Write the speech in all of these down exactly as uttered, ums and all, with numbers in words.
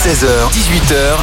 seize heures, dix-huit heures.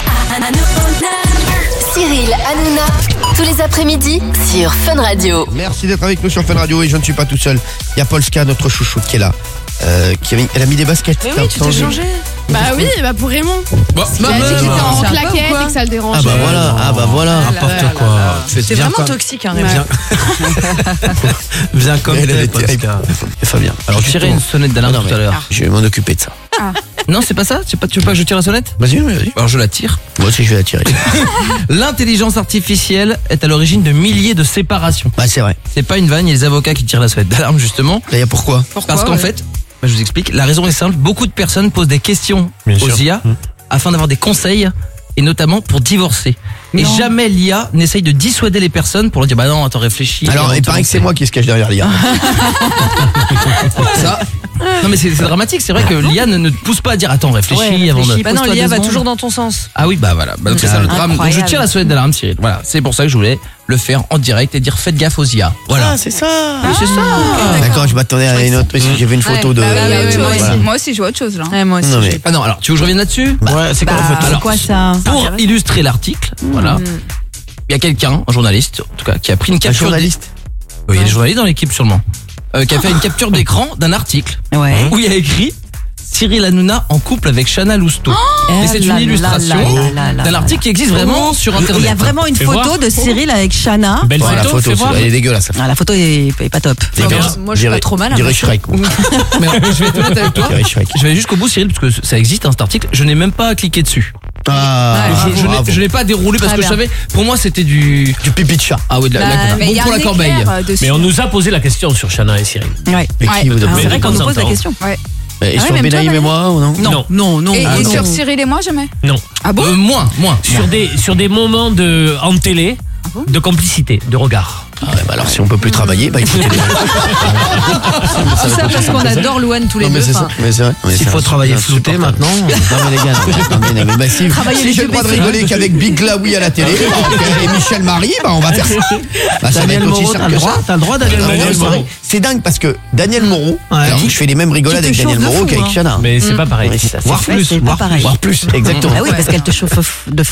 Cyril Hanouna, tous les après-midi sur Fun Radio. Merci d'être avec nous sur Fun Radio et je ne suis pas tout seul. Il y a Polska, notre chouchoute, qui est là. Euh, qui a mis, elle a mis des baskets. Mais oui, tu t'es changé. Bah oui, bah pour Raymond. Bon, Il a dit qu'il était en c'est un peu claquette ou quoi et que ça le dérangeait. Ah bah voilà, ah bah voilà. N'importe quoi. C'est vraiment toxique, hein, Raymond. Viens, Viens comme Elle, elle t'es, est terrible. Polska. Et Fabien. Alors je tirais une sonnette d'alarme Ah non, tout à mais- l'heure. Je vais m'en occuper de ça. Non, c'est pas ça. C'est pas, tu veux pas que je tire la sonnette? Vas-y, vas-y. Alors je la tire. Moi aussi, je vais la tirer. L'intelligence artificielle est à l'origine de milliers de séparations. Bah, c'est vrai. C'est pas une vanne, il y a les avocats qui tirent la sonnette d'alarme justement. D'ailleurs, pourquoi Parce qu'en fait, bah, je vous explique, la raison est simple, beaucoup de personnes posent des questions Bien aux sûr. I A afin d'avoir des conseils et notamment pour divorcer. Et jamais l'I A n'essaye de dissuader les personnes pour leur dire bah non, attends, réfléchis. Alors, avant il de te paraît que c'est lancer. moi qui se cache derrière l'I A. Ça. Non mais c'est c'est dramatique, c'est vrai que l'I A ne, ne te pousse pas à dire attends, réfléchis avant de. Bah non, Pose-toi l'I A deux va secondes. toujours dans ton sens. Ah oui, bah voilà, bah, donc c'est ça le drame. Donc je Incroyable. tire la sonnette d'alarme, Cyril. Voilà, c'est pour ça que je voulais le faire en direct et dire faites gaffe aux I A. Voilà. Ah, c'est ça. c'est ça. D'accord, je m'attendais à une autre, parce que j'ai vu une photo Ouais, de. bah oui, oui, oui, voilà. moi aussi. Moi aussi, je vois autre chose là. Ouais, moi aussi. Non, mais- j'ai- Ah non, alors tu veux que je revienne là-dessus? Ouais, c'est quoi la photo? C'est quoi ça Pour illustrer l'article, voilà. Il y a quelqu'un, un journaliste, en tout cas, qui a pris une Un capture. journaliste. Oui, il y a des journalistes dans l'équipe sûrement. Euh, qui a fait une capture d'écran d'un article Ouais. où il y a écrit Cyril Hanouna en couple avec Chana Lousteau. Et c'est là une là illustration là là là d'un là. article qui existe vraiment sur internet. Il y a vraiment une Fais photo voir. de Cyril avec Chana. Belle Ouais, la photo, photo, fais voir. c'est- elle est dégueulasse. Ah, la photo est, est pas top. Dégueulasse. Moi, je suis pas trop mal, hein, Je dirais moi. Shrek. moi. Mais je vais être honnête avec toi. Je dirais Shrek. Je vais aller jusqu'au bout, Cyril, parce que ça existe, hein, cet article. Je n'ai même pas cliqué dessus. Ah, je je bravo. n'ai- je n'ai pas déroulé parce Très que je bien. savais, pour moi, c'était du. Du pipi de chat. Ah oui, de la, Bah, la- mais bon y a pour un la corbeille. éclair, euh, dessus. Mais on nous a posé la question sur Chana et Cyril. Ouais. Mais qui vous Alors, demande c'est vrai qu'on nous pose la temps. question. Ouais. Et Ah sur ouais, même toi, Benaïm et moi ou non Non. non, non. Et, Ah, et non. sur Cyril et moi, jamais. Non. Ah bon Euh, moins, moins. Sur des, sur des moments de, en télé, de complicité, de regard. Ah ouais, bah alors si on peut plus travailler, bah écoutez. Tout ça parce qu'on adore Louane tous les Non mais deux. c'est ça, enfin. mais c'est vrai. Mais S'il c'est faut un- travailler c'est flouté insupportable. maintenant. Non mais les gars, non, mais, non, mais bah, si, Travailler si les j'ai le yeux droit de baissés. rigoler qu'avec Big Glaoui à la télé bah, et Michel Marie, bah on va faire ça. Bah, ça va Daniel être aussi Moreau, simple t'as le que droit, ça. t'as le droit, Daniel Non, mais Moreau. c'est vrai. C'est dingue parce que Daniel Moreau, alors je fais les mêmes rigolades Qui te avec Daniel chauffe de Moreau fou, qu'avec hein. Chana. Mais c'est pas pareil. Oui, c'est ça, c'est Voire vrai, plus, c'est pas voire pareil. Voire plus, exactement. Ah oui, parce qu'elle te chauffe de